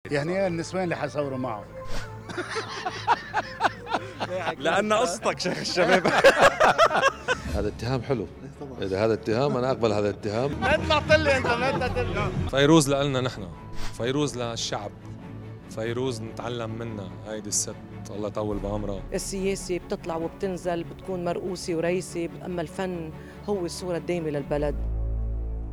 يعني النسوان اللي حصوروا معه. لأن قصتك شيخ الشباب. هذا اتهام حلو. إذا هذا اتهام أنا أقبل هذا الاتهام. ما تطلع لي أنت، ما تطلع. فيروز لنا نحن، فيروز للشعب، فيروز نتعلم منها. هيدي الست الله يطول بعمرها. السياسة بتطلع وبتنزل، بتكون مرؤوسة ورئيسة، أما الفن هو الصورة الدائمة للبلد.